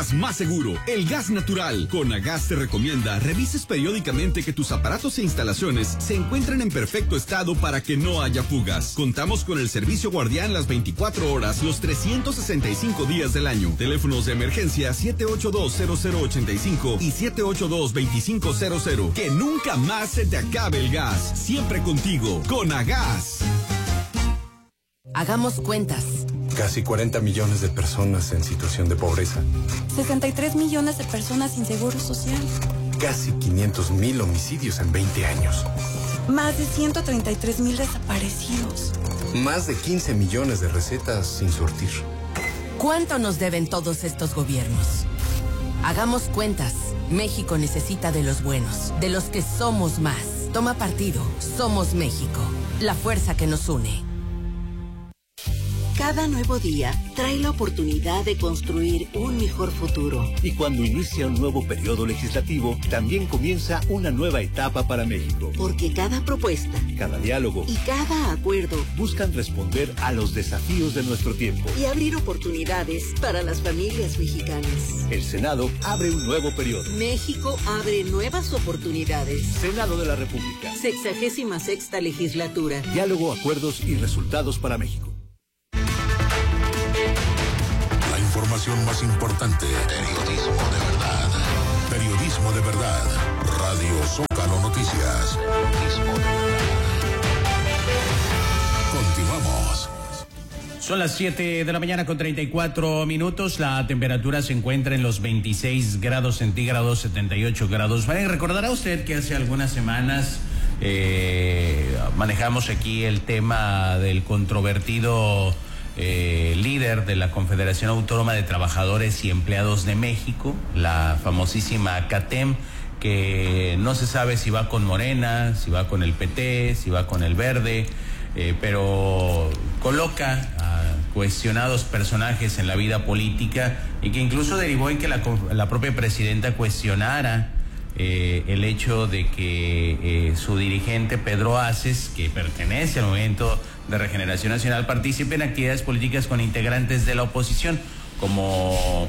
Más seguro, el gas natural. Conagas te recomienda revises periódicamente que tus aparatos e instalaciones se encuentren en perfecto estado para que no haya fugas. Contamos con el servicio guardián las 24 horas, los 365 días del año. Teléfonos de emergencia 782-0085 y 782-2500. Que nunca más se te acabe el gas. Siempre contigo, Conagas. Hagamos cuentas. Casi 40 millones de personas en situación de pobreza. 63 millones de personas sin seguro social. Casi 500,000 homicidios en 20 años. Más de 133,000 desaparecidos. Más de 15 millones de recetas sin surtir. ¿Cuánto nos deben todos estos gobiernos? Hagamos cuentas. México necesita de los buenos, de los que somos más. Toma partido. Somos México. La fuerza que nos une. Cada nuevo día trae la oportunidad de construir un mejor futuro. Y cuando inicia un nuevo periodo legislativo, también comienza una nueva etapa para México. Porque cada propuesta, cada diálogo y cada acuerdo buscan responder a los desafíos de nuestro tiempo y abrir oportunidades para las familias mexicanas. El Senado abre un nuevo periodo. México abre nuevas oportunidades. Senado de la República. 66ª legislatura. Diálogo, acuerdos y resultados para México. Información más importante. Periodismo de verdad. Periodismo de verdad. Radio Zócalo Noticias. Periodismo de verdad. Continuamos. Son las 7 de la mañana con 34 minutos. La temperatura se encuentra en los 26 grados centígrados, 78 grados. Recordará usted que hace algunas semanas manejamos aquí el tema del controvertido líder de la Confederación Autónoma de Trabajadores y Empleados de México, la famosísima CATEM, que no se sabe si va con Morena, si va con el PT, si va con el Verde, pero coloca a cuestionados personajes en la vida política y que incluso derivó en que la propia presidenta cuestionara el hecho de que su dirigente Pedro Aces, que pertenece al Movimiento de Regeneración Nacional, participe en actividades políticas con integrantes de la oposición, como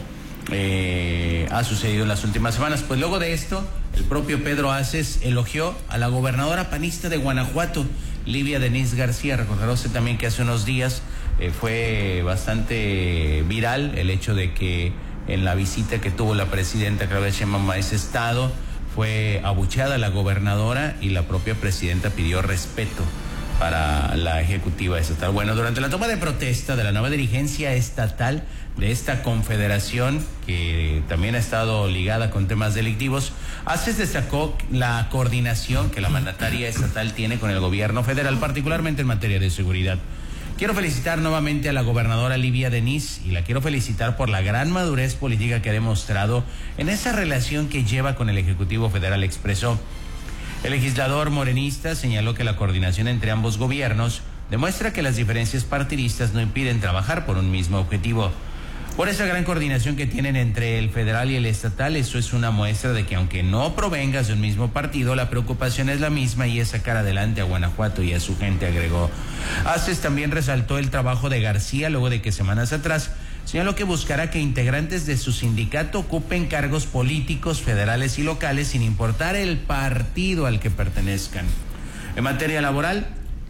ha sucedido en las últimas semanas. Pues luego de esto, el propio Pedro Aces elogió a la gobernadora panista de Guanajuato, Livia Denisse García. Recordará usted también que hace unos días fue bastante viral el hecho de que en la visita que tuvo la presidenta Claudia Sheinbaum a ese estado, fue abucheada la gobernadora y la propia presidenta pidió respeto para la ejecutiva estatal. Bueno, durante la toma de protesta de la nueva dirigencia estatal de esta confederación, que también ha estado ligada con temas delictivos, Aces destacó la coordinación que la mandataria estatal tiene con el gobierno federal, particularmente en materia de seguridad. Quiero felicitar nuevamente a la gobernadora Livia Denisse y la quiero felicitar por la gran madurez política que ha demostrado en esa relación que lleva con el Ejecutivo Federal, expresó. El legislador morenista señaló que la coordinación entre ambos gobiernos demuestra que las diferencias partidistas no impiden trabajar por un mismo objetivo. Por esa gran coordinación que tienen entre el federal y el estatal, eso es una muestra de que aunque no provengas de un mismo partido, la preocupación es la misma y es sacar adelante a Guanajuato y a su gente, agregó. Aces también resaltó el trabajo de García luego de que semanas atrás señaló que buscará que integrantes de su sindicato ocupen cargos políticos federales y locales sin importar el partido al que pertenezcan. En materia laboral,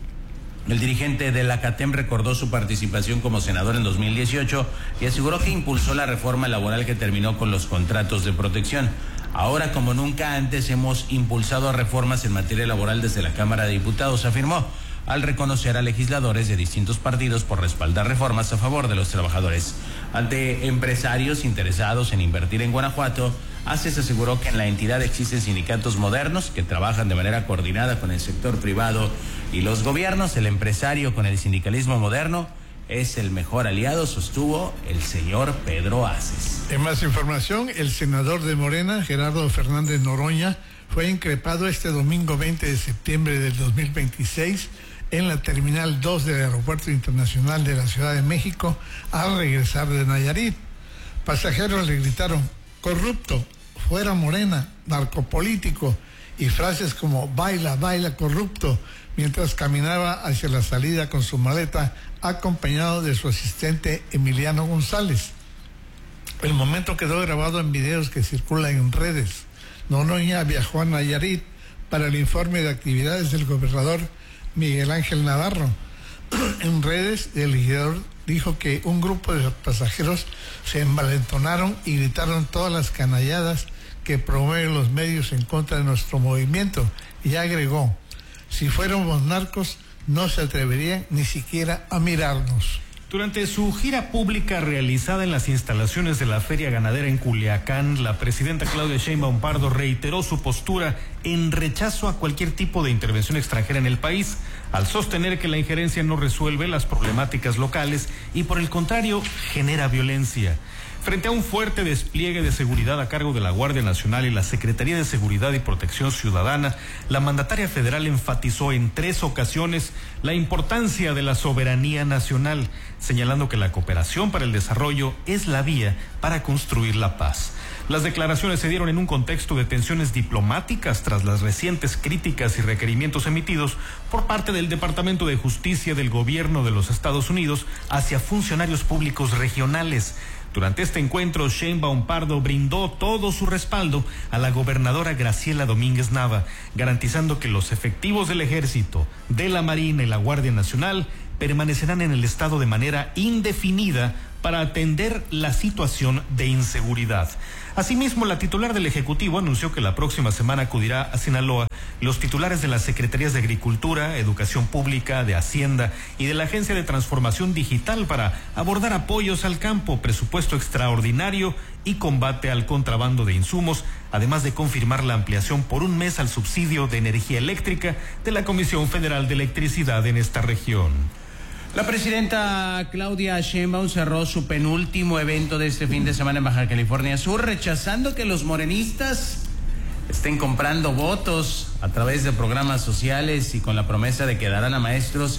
el dirigente de la CATEM recordó su participación como senador en 2018 y aseguró que impulsó la reforma laboral que terminó con los contratos de protección. Ahora, como nunca antes, hemos impulsado reformas en materia laboral desde la Cámara de Diputados, afirmó, al reconocer a legisladores de distintos partidos por respaldar reformas a favor de los trabajadores. Ante empresarios interesados en invertir en Guanajuato, Aces aseguró que en la entidad existen sindicatos modernos que trabajan de manera coordinada con el sector privado y los gobiernos. El empresario con el sindicalismo moderno es el mejor aliado, sostuvo el señor Pedro Aces. En más información, el senador de Morena, Gerardo Fernández Noroña, fue increpado este domingo 20 de septiembre del 2026 en la Terminal 2 del Aeropuerto Internacional de la Ciudad de México al regresar de Nayarit. Pasajeros le gritaron: corrupto, fuera Morena, narcopolítico, y frases como baila, baila corrupto, mientras caminaba hacia la salida con su maleta acompañado de su asistente Emiliano González. El momento quedó grabado en videos que circulan en redes. Noroña viajó a Nayarit para el informe de actividades del gobernador Miguel Ángel Navarro. En redes, el legislador dijo que un grupo de pasajeros se envalentonaron y gritaron todas las canalladas que promueven los medios en contra de nuestro movimiento, y agregó: si fuéramos narcos no se atreverían ni siquiera a mirarnos. Durante su gira pública realizada en las instalaciones de la Feria Ganadera en Culiacán, la presidenta Claudia Sheinbaum Pardo reiteró su postura en rechazo a cualquier tipo de intervención extranjera en el país, al sostener que la injerencia no resuelve las problemáticas locales y, por el contrario, genera violencia. Frente a un fuerte despliegue de seguridad a cargo de la Guardia Nacional y la Secretaría de Seguridad y Protección Ciudadana, la mandataria federal enfatizó en 3 ocasiones la importancia de la soberanía nacional, señalando que la cooperación para el desarrollo es la vía para construir la paz. Las declaraciones se dieron en un contexto de tensiones diplomáticas tras las recientes críticas y requerimientos emitidos por parte del Departamento de Justicia del Gobierno de los Estados Unidos hacia funcionarios públicos regionales. Durante este encuentro, Sheinbaum Pardo brindó todo su respaldo a la gobernadora Graciela Domínguez Nava, garantizando que los efectivos del Ejército, de la Marina y la Guardia Nacional permanecerán en el estado de manera indefinida para atender la situación de inseguridad. Asimismo, la titular del Ejecutivo anunció que la próxima semana acudirá a Sinaloa los titulares de las Secretarías de Agricultura, Educación Pública, de Hacienda y de la Agencia de Transformación Digital para abordar apoyos al campo, presupuesto extraordinario y combate al contrabando de insumos, además de confirmar la ampliación por 1 mes al subsidio de energía eléctrica de la Comisión Federal de Electricidad en esta región. La presidenta Claudia Sheinbaum cerró su penúltimo evento de este fin de semana en Baja California Sur, rechazando que los morenistas estén comprando votos a través de programas sociales y con la promesa de que darán a maestros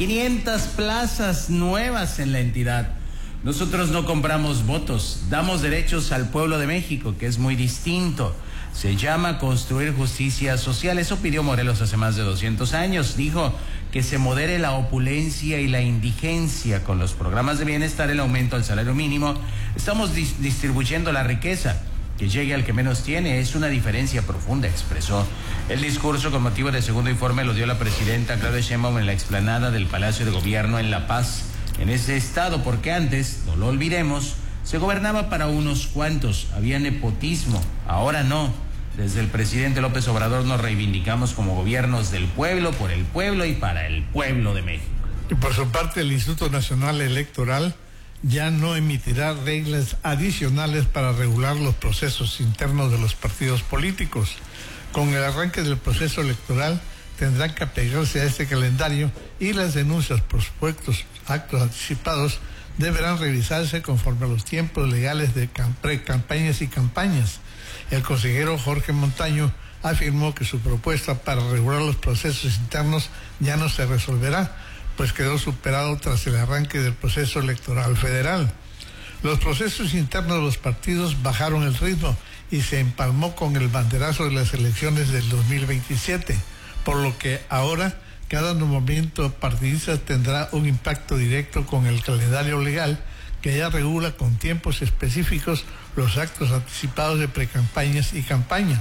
500 plazas nuevas en la entidad. Nosotros no compramos votos, damos derechos al pueblo de México, que es muy distinto. Se llama construir justicia social. Eso pidió Morelos hace más de 200 años. Dijo que se modere la opulencia y la indigencia con los programas de bienestar, el aumento al salario mínimo. Estamos distribuyendo la riqueza, que llegue al que menos tiene. Es una diferencia profunda, expresó. El discurso con motivo del segundo informe lo dio la presidenta Claudia Sheinbaum en la explanada del Palacio de Gobierno en La Paz, en ese estado, porque antes, no lo olvidemos, se gobernaba para unos cuantos, había nepotismo. Ahora no. Desde el presidente López Obrador nos reivindicamos como gobiernos del pueblo, por el pueblo y para el pueblo de México. Y por su parte, el Instituto Nacional Electoral ya no emitirá reglas adicionales para regular los procesos internos de los partidos políticos. Con el arranque del proceso electoral tendrán que apegarse a este calendario y las denuncias por supuestos actos anticipados deberán revisarse conforme a los tiempos legales de pre-campañas y campañas. El consejero Jorge Montaño afirmó que su propuesta para regular los procesos internos ya no se resolverá, pues quedó superado tras el arranque del proceso electoral federal. Los procesos internos de los partidos bajaron el ritmo y se empalmó con el banderazo de las elecciones del 2027, por lo que ahora cada nombramiento partidista tendrá un impacto directo con el calendario legal que ya regula con tiempos específicos los actos anticipados de precampañas y campaña.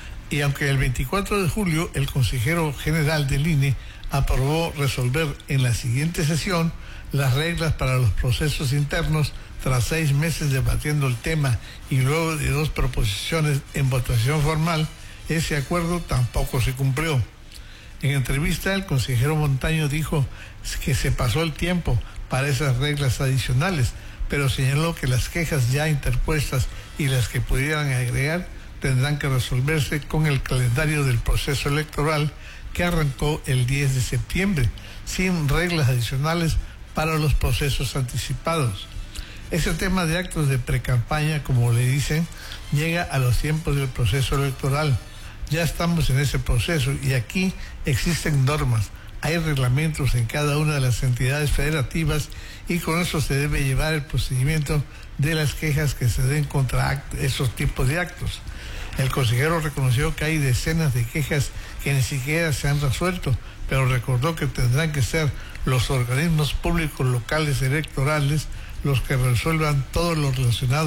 Y aunque el 24 de julio el consejero general del INE aprobó resolver en la siguiente sesión las reglas para los procesos internos, tras 6 meses debatiendo el tema y luego de 2 proposiciones en votación formal, ese acuerdo tampoco se cumplió. En entrevista, el consejero Montaño dijo que se pasó el tiempo para esas reglas adicionales, pero señaló que las quejas ya interpuestas y las que pudieran agregar tendrán que resolverse con el calendario del proceso electoral que arrancó el 10 de septiembre, sin reglas adicionales para los procesos anticipados. Ese tema de actos de precampaña, como le dicen, llega a los tiempos del proceso electoral. Ya estamos en ese proceso y aquí existen normas, hay reglamentos en cada una de las entidades federativas y con eso se debe llevar el procedimiento de las quejas que se den contra esos tipos de actos. El consejero reconoció que hay decenas de quejas que ni siquiera se han resuelto, pero recordó que tendrán que ser los organismos públicos locales electorales los que resuelvan todo lo relacionado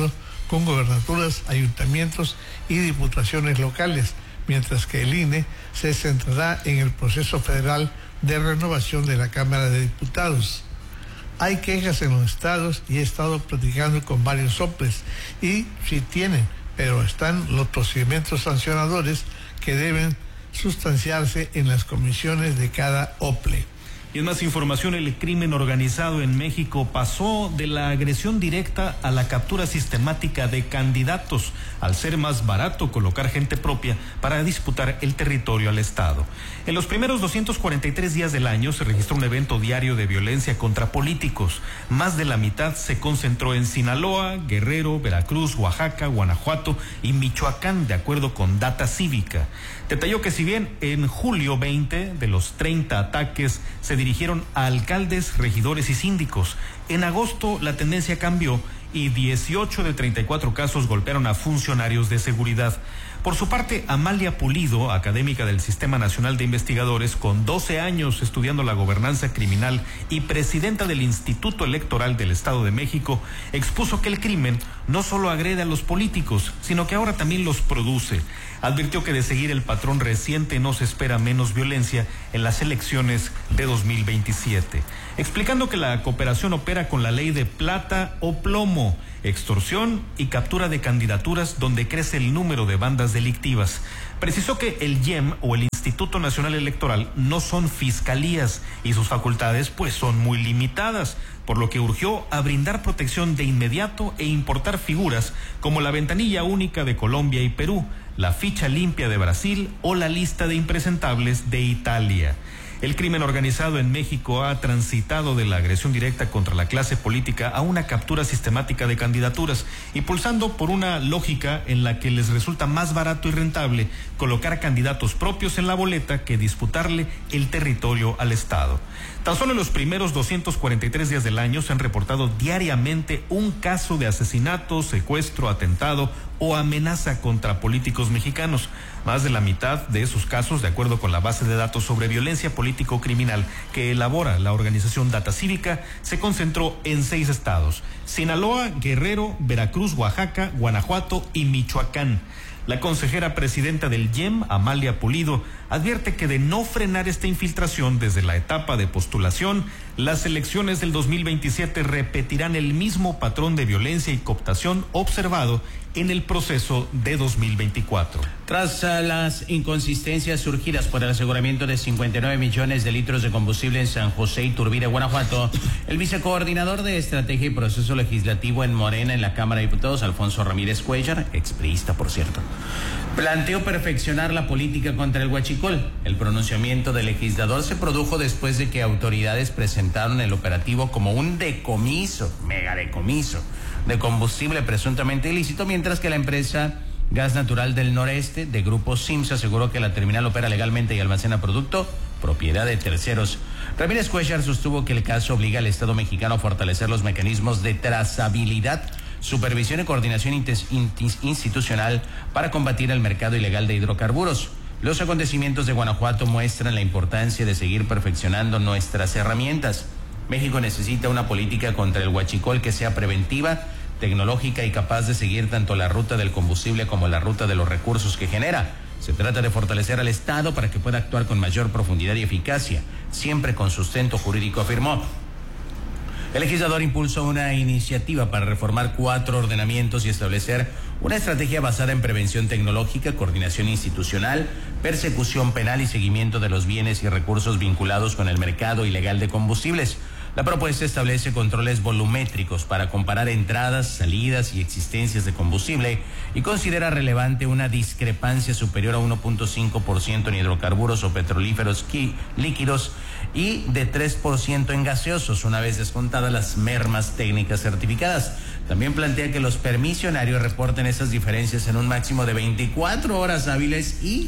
con gobernaturas, ayuntamientos y diputaciones locales, mientras que el INE se centrará en el proceso federal de renovación de la Cámara de Diputados. Hay quejas en los estados y he estado platicando con varios OPLES y sí tienen, pero están los procedimientos sancionadores que deben sustanciarse en las comisiones de cada OPLE. Y en más información, el crimen organizado en México pasó de la agresión directa a la captura sistemática de candidatos, al ser más barato colocar gente propia para disputar el territorio al Estado. En los primeros 243 días del año se registró un evento diario de violencia contra políticos. Más de la mitad se concentró en Sinaloa, Guerrero, Veracruz, Oaxaca, Guanajuato y Michoacán, de acuerdo con Data Cívica. Detalló que si bien en julio 20 de los 30 ataques se dirigieron a alcaldes, regidores y síndicos, en agosto la tendencia cambió y 18 de 34 casos golpearon a funcionarios de seguridad. Por su parte, Amalia Pulido, académica del Sistema Nacional de Investigadores, con 12 años estudiando la gobernanza criminal y presidenta del Instituto Electoral del Estado de México, expuso que el crimen no solo agrede a los políticos, sino que ahora también los produce. Advirtió que de seguir el patrón reciente no se espera menos violencia en las elecciones de 2027, explicando que la cooperación opera con la ley de plata o plomo, extorsión y captura de candidaturas donde crece el número de bandas delictivas. Precisó que el IEM o el Instituto Nacional Electoral no son fiscalías y sus facultades pues son muy limitadas, por lo que urgió a brindar protección de inmediato e importar figuras como la ventanilla única de Colombia y Perú, la ficha limpia de Brasil o la lista de impresentables de Italia. El crimen organizado en México ha transitado de la agresión directa contra la clase política a una captura sistemática de candidaturas, impulsando por una lógica en la que les resulta más barato y rentable colocar candidatos propios en la boleta que disputarle el territorio al Estado. Tan solo en los primeros 243 días del año se han reportado diariamente un caso de asesinato, secuestro, atentado o amenaza contra políticos mexicanos. Más de la mitad de esos casos, de acuerdo con la base de datos sobre violencia político-criminal que elabora la organización Data Cívica, se concentró en 6 estados: Sinaloa, Guerrero, Veracruz, Oaxaca, Guanajuato y Michoacán. La consejera presidenta del IEM, Amalia Pulido, advierte que de no frenar esta infiltración desde la etapa de postulación, las elecciones del 2027 repetirán el mismo patrón de violencia y cooptación observado en el proceso de 2024. Tras las inconsistencias surgidas por el aseguramiento de 59 millones de litros de combustible en San José Iturbide, Guanajuato, el vicecoordinador de Estrategia y Proceso Legislativo en Morena en la Cámara de Diputados, Alfonso Ramírez Cuellar, expriista por cierto, planteó perfeccionar la política contra el huachicol. El pronunciamiento del legislador se produjo después de que autoridades presentaron el operativo como un decomiso, mega decomiso, de combustible presuntamente ilícito, mientras que la empresa Gas Natural del Noreste de Grupo Sims aseguró que la terminal opera legalmente y almacena producto propiedad de terceros. Ramírez Cuellar sostuvo que el caso obliga al Estado mexicano a fortalecer los mecanismos de trazabilidad, supervisión y coordinación institucional para combatir el mercado ilegal de hidrocarburos. Los acontecimientos de Guanajuato muestran la importancia de seguir perfeccionando nuestras herramientas. México necesita una política contra el huachicol que sea preventiva, tecnológica y capaz de seguir tanto la ruta del combustible como la ruta de los recursos que genera. Se trata de fortalecer al Estado para que pueda actuar con mayor profundidad y eficacia, siempre con sustento jurídico, afirmó. El legislador impulsó una iniciativa para reformar 4 ordenamientos y establecer una estrategia basada en prevención tecnológica, coordinación institucional, persecución penal y seguimiento de los bienes y recursos vinculados con el mercado ilegal de combustibles. La propuesta establece controles volumétricos para comparar entradas, salidas y existencias de combustible y considera relevante una discrepancia superior a 1.5% en hidrocarburos o petrolíferos líquidos y de 3% en gaseosos, una vez descontadas las mermas técnicas certificadas. También plantea que los permisionarios reporten esas diferencias en un máximo de 24 horas hábiles y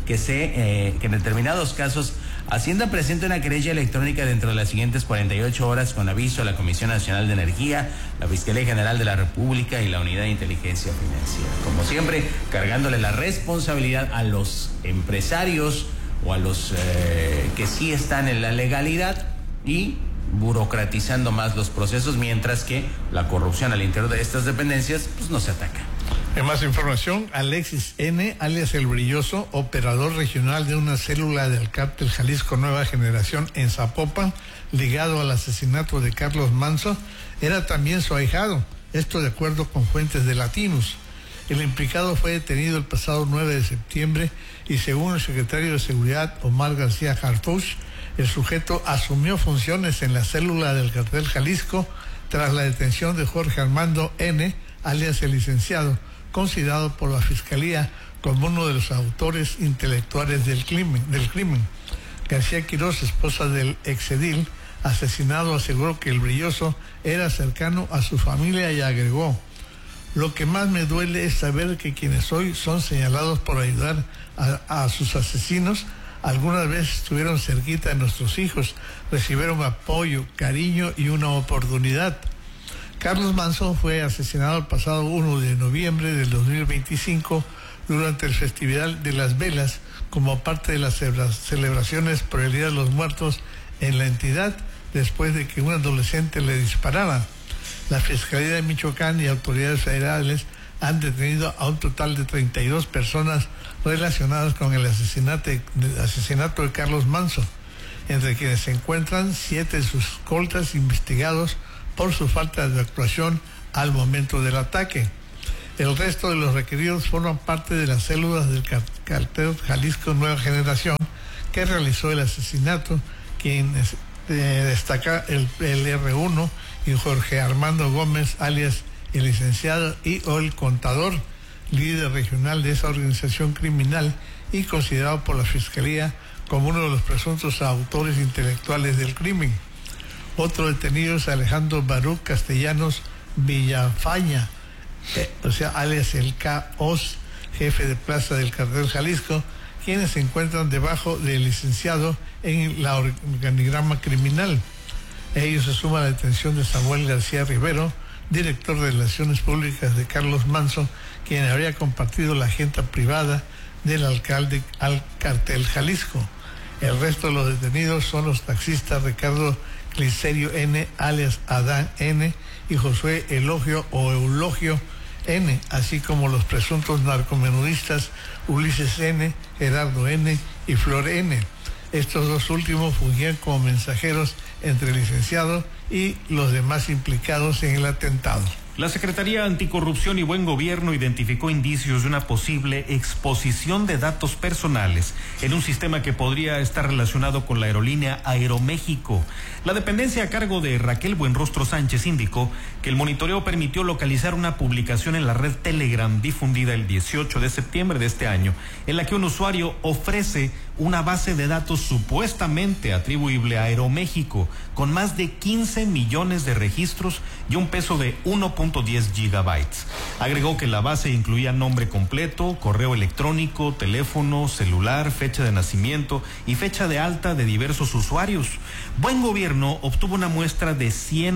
que en determinados casos Hacienda presenta una querella electrónica dentro de las siguientes 48 horas con aviso a la Comisión Nacional de Energía, la Fiscalía General de la República y la Unidad de Inteligencia Financiera. Como siempre, cargándole la responsabilidad a los empresarios o a los que sí están en la legalidad y burocratizando más los procesos, mientras que la corrupción al interior de estas dependencias pues no se ataca. En más información, Alexis N., alias El Brilloso, operador regional de una célula del Cártel Jalisco Nueva Generación en Zapopan, ligado al asesinato de Carlos Manzo, era también su ahijado, esto de acuerdo con fuentes de Latinos. El implicado fue detenido el pasado 9 de septiembre y según el secretario de Seguridad, Omar García Harfuch, el sujeto asumió funciones en la célula del Cártel Jalisco tras la detención de Jorge Armando N., alias el licenciado, considerado por la Fiscalía como uno de los autores intelectuales del crimen. García Quirós, esposa del exedil asesinado, aseguró que El Brilloso era cercano a su familia y agregó: lo que más me duele es saber que quienes hoy son señalados por ayudar a sus asesinos, algunas veces estuvieron cerquita de nuestros hijos, recibieron apoyo, cariño y una oportunidad. Carlos Manzo fue asesinado el pasado 1 de noviembre del 2025 durante el Festival de las Velas como parte de las celebraciones por el Día de los Muertos en la entidad, después de que un adolescente le disparara. La Fiscalía de Michoacán y autoridades federales han detenido a un total de 32 personas relacionadas con el asesinato de Carlos Manzo, entre quienes se encuentran 7 de sus escoltas investigados por su falta de actuación al momento del ataque. El resto de los requeridos forman parte de las células del Cártel Jalisco Nueva Generación que realizó el asesinato, quien destaca el R1 y Jorge Armando Gómez, alias el licenciado o el contador, líder regional de esa organización criminal y considerado por la Fiscalía como uno de los presuntos autores intelectuales del crimen. Otro detenido es Alejandro Baruch Castellanos Villafaña, alias el K.O.S., jefe de plaza del Cártel Jalisco, quienes se encuentran debajo del licenciado en la organigrama criminal. Ellos se suman a la detención de Samuel García Rivero, director de Relaciones Públicas de Carlos Manzo, quien habría compartido la agenda privada del alcalde al Cártel Jalisco. El resto de los detenidos son los taxistas Ricardo Clicerio N., alias Adán N., y Josué Elogio o Eulogio N., así como los presuntos narcomenudistas Ulises N., Gerardo N. y Flor N. Estos dos últimos fungían como mensajeros entre el licenciado y los demás implicados en el atentado. La Secretaría Anticorrupción y Buen Gobierno identificó indicios de una posible exposición de datos personales en un sistema que podría estar relacionado con la aerolínea Aeroméxico. La dependencia a cargo de Raquel Buenrostro Sánchez indicó que el monitoreo permitió localizar una publicación en la red Telegram difundida el 18 de septiembre de este año, en la que un usuario ofrece una base de datos supuestamente atribuible a Aeroméxico, con más de 15 millones de registros y un peso de 1.10 gigabytes. Agregó que la base incluía nombre completo, correo electrónico, teléfono, celular, fecha de nacimiento y fecha de alta de diversos usuarios. Buen Gobierno obtuvo una muestra de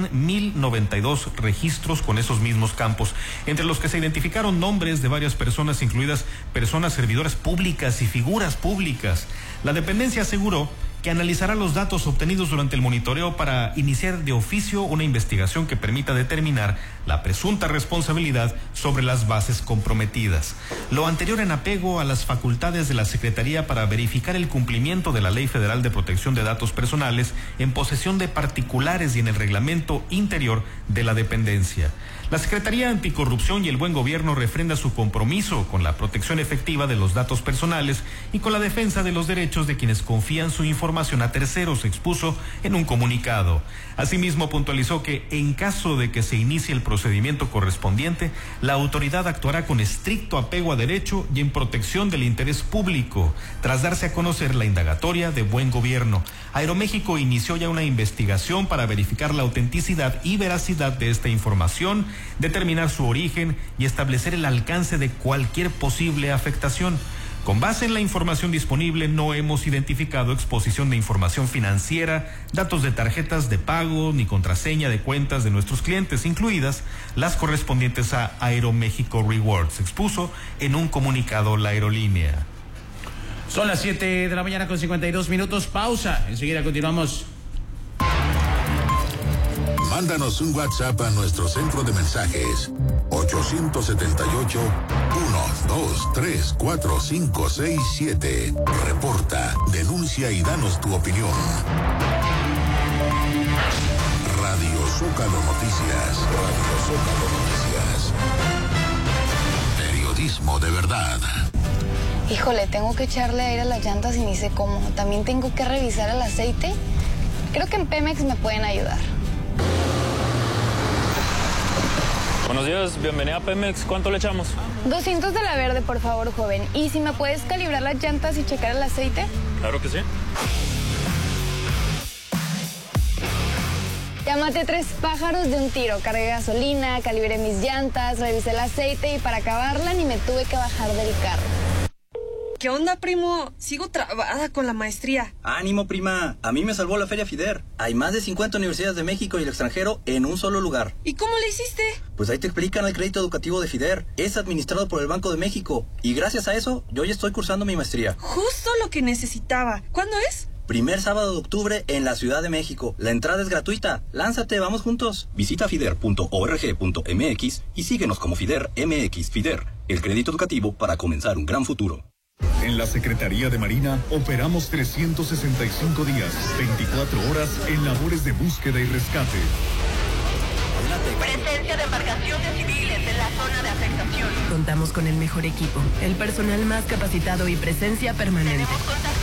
100.092 registros con esos mismos campos, entre los que se identificaron nombres de varias personas, incluidas personas servidoras públicas y figuras públicas. La dependencia aseguró que analizará los datos obtenidos durante el monitoreo para iniciar de oficio una investigación que permita determinar la presunta responsabilidad sobre las bases comprometidas. Lo anterior en apego a las facultades de la Secretaría para verificar el cumplimiento de la Ley Federal de Protección de Datos Personales en posesión de particulares y en el reglamento interior de la dependencia. La Secretaría Anticorrupción y el Buen Gobierno refrenda su compromiso con la protección efectiva de los datos personales y con la defensa de los derechos de quienes confían su información a terceros, expuso en un comunicado. Asimismo, puntualizó que en caso de que se inicie el procedimiento correspondiente, la autoridad actuará con estricto apego a derecho y en protección del interés público, tras darse a conocer la indagatoria de Buen Gobierno. Aeroméxico inició ya una investigación para verificar la autenticidad y veracidad de esta información, determinar su origen y establecer el alcance de cualquier posible afectación. Con base en la información disponible, no hemos identificado exposición de información financiera, datos de tarjetas de pago ni contraseña de cuentas de nuestros clientes, incluidas las correspondientes a Aeroméxico Rewards, expuso en un comunicado la aerolínea. Son las 7 de la mañana con 52 minutos, pausa, enseguida continuamos. Mándanos un WhatsApp a nuestro centro de mensajes 878-123-4567. Reporta, denuncia y danos tu opinión. Radio Zócalo Noticias. Radio Zócalo Noticias. Periodismo de verdad. Híjole, tengo que echarle aire a las llantas y ni sé cómo. También tengo que revisar el aceite. Creo que en Pemex me pueden ayudar. Buenos días, bienvenida a Pemex. ¿Cuánto le echamos? 200 de la verde, por favor, joven. ¿Y si me puedes calibrar las llantas y checar el aceite? Claro que sí. Ya maté 3 pájaros de un tiro. Cargué gasolina, calibré mis llantas, revisé el aceite y para acabarla ni me tuve que bajar del carro. ¿Qué onda, primo? Sigo trabada con la maestría. Ánimo, prima. A mí me salvó la Feria FIDER. Hay más de 50 universidades de México y el extranjero en un solo lugar. ¿Y cómo le hiciste? Pues ahí te explican el crédito educativo de FIDER. Es administrado por el Banco de México. Y gracias a eso, yo ya estoy cursando mi maestría. Justo lo que necesitaba. ¿Cuándo es? Primer sábado de octubre en la Ciudad de México. La entrada es gratuita. Lánzate, vamos juntos. Visita fider.org.mx y síguenos como FIDER MX. FIDER, el crédito educativo para comenzar un gran futuro. En la Secretaría de Marina operamos 365 días, 24 horas en labores de búsqueda y rescate. Presencia de embarcaciones civiles en la zona de afectación. Contamos con el mejor equipo, el personal más capacitado y presencia permanente. Tenemos contacto